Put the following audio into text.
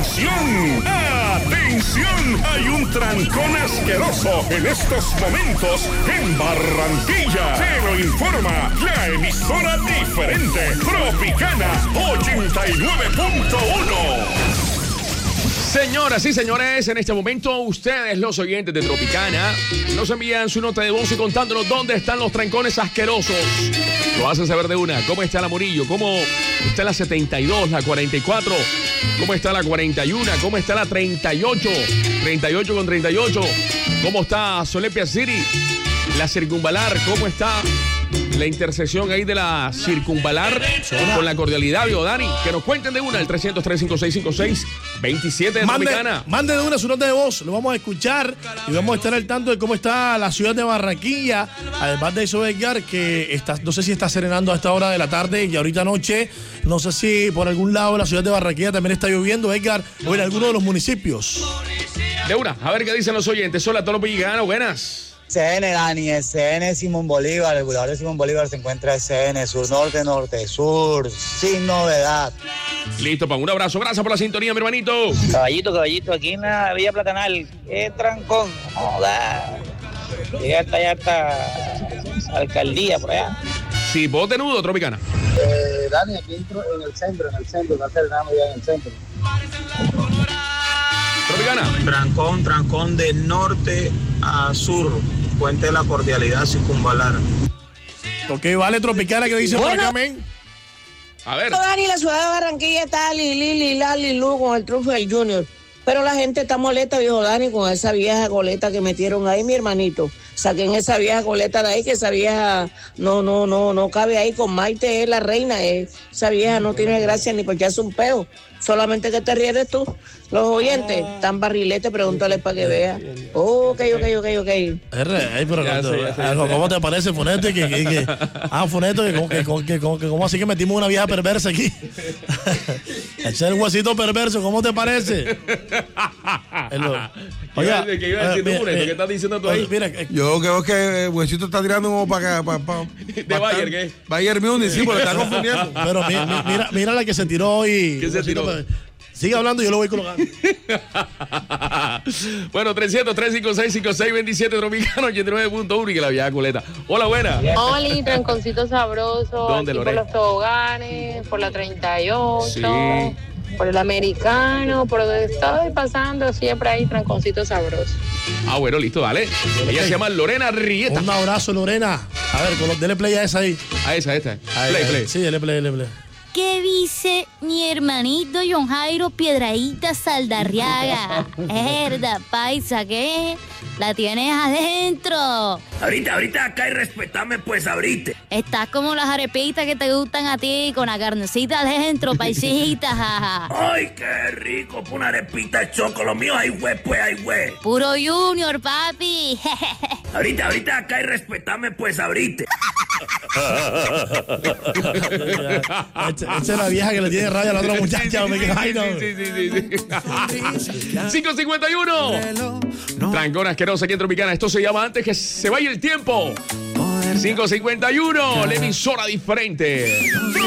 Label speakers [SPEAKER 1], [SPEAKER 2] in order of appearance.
[SPEAKER 1] ¡Atención! ¡Atención! Hay un trancón asqueroso en estos momentos en Barranquilla. Se lo informa la emisora diferente, Tropicana 89.1.
[SPEAKER 2] Señoras y señores, en este momento ustedes, los oyentes de Tropicana, nos envían su nota de voz y contándonos dónde están los trancones asquerosos. Lo hacen saber de una. ¿Cómo está la Murillo? ¿Cómo está la 72, la 44? ¿Cómo está la 41? ¿Cómo está la 38? 38 con 38. ¿Cómo está Solepia City? La Circunvalar. ¿Cómo está la intersección ahí de la Circunvalar con la cordialidad, vio Dani? Que nos cuenten de una, el 300-356-5627 de Tropicana.
[SPEAKER 3] Mande de una su nota de voz, lo vamos a escuchar y vamos a estar al tanto de cómo está la ciudad de Barranquilla. Además de eso, Edgar, que está, no sé si está serenando a esta hora de la tarde y ahorita noche, no sé si por algún lado de la ciudad de Barranquilla también está lloviendo, Edgar, o en alguno de los municipios.
[SPEAKER 2] De una, a ver qué dicen los oyentes. Hola a todos los mexicanos, buenas.
[SPEAKER 4] CN, Dani, CN Simón Bolívar, el bulevar de Simón Bolívar se encuentra CN, sur, norte, norte, sur, sin novedad.
[SPEAKER 2] Listo, Pan, un abrazo, gracias por la sintonía, mi hermanito.
[SPEAKER 4] Caballito, aquí en la Villa Platanal, qué trancón, joda. Llega hasta allá, hasta alcaldía, por allá.
[SPEAKER 2] Sí, bote nudo, Tropicana.
[SPEAKER 4] Dani, aquí entro en el centro, está serenando ya en el centro.
[SPEAKER 2] Tropicana.
[SPEAKER 5] Trancón de norte a sur, Puente de la Cordialidad, Circunvalar.
[SPEAKER 3] Ok, vale, Tropicana, que dice por acá, men.
[SPEAKER 2] A ver.
[SPEAKER 6] Dani, la ciudad de Barranquilla está Lilu con el triunfo del Junior. Pero la gente está molesta, viejo Dani, con esa vieja goleta que metieron ahí, mi hermanito. Saquen esa vieja goleta de ahí, que esa vieja no cabe ahí. Con Maite es la reina. Esa vieja no tiene gracia ni porque hace un peo. Solamente que te ríes tú. Los oyentes están barriletes, pregúntale para que vea. Ok.
[SPEAKER 3] Pero ¿cómo te parece, Fonete? Fonete, ¿cómo así que metimos una vieja perversa aquí? Echar el huesito perverso, ¿cómo te parece?
[SPEAKER 2] Oiga, ¿qué iba a decir tú, Fonete? ¿Qué estás diciendo tú ahí?
[SPEAKER 3] Mira,
[SPEAKER 7] yo creo que el huesito está tirando como para
[SPEAKER 2] ¿De Bayern qué?
[SPEAKER 7] Bayern Múnich, sí, porque está confundiendo.
[SPEAKER 3] Pero mira la que se tiró hoy.
[SPEAKER 2] ¿Qué se tiró?
[SPEAKER 3] Sigue hablando y yo lo voy colocando.
[SPEAKER 2] Bueno, 300-356-5627 Tropicano 89.1 y que la vieja culeta. Hola, buena.
[SPEAKER 8] Oli, tranconcito sabroso.
[SPEAKER 2] ¿Dónde,
[SPEAKER 8] aquí
[SPEAKER 2] Lore?
[SPEAKER 8] por los toboganes, por la 38,
[SPEAKER 2] Sí.
[SPEAKER 8] por el americano, por donde estoy pasando, siempre hay tranconcito sabroso.
[SPEAKER 2] Ah, bueno, listo, dale. Ella se llama Lorena Rieta.
[SPEAKER 3] Un abrazo, Lorena. A ver, dele play a esa ahí.
[SPEAKER 2] A esa, esta.
[SPEAKER 3] Ahí.
[SPEAKER 2] Play.
[SPEAKER 3] Sí, dele play.
[SPEAKER 9] ¿Qué dice mi hermanito John Jairo Piedraíta Saldarriaga? Herda, paisa, ¿qué? La tienes adentro.
[SPEAKER 10] Ahorita acá y respetame, pues ahorita.
[SPEAKER 9] Estás como las arepitas que te gustan a ti, con la carnecita adentro, paisita.
[SPEAKER 10] Ay, qué rico, una arepita de choco, lo mío, ay, güey, pues, ay, güey.
[SPEAKER 9] Puro Junior, papi.
[SPEAKER 10] Ahorita acá y respetame, pues ahorita.
[SPEAKER 3] Esa es la vieja que le tiene rabia a la otra muchacha.
[SPEAKER 2] Sí. 5:51. Trancón asqueroso aquí en Tropicana. Esto se llama Antes que se vaya el tiempo. 5:51. La emisora diferente.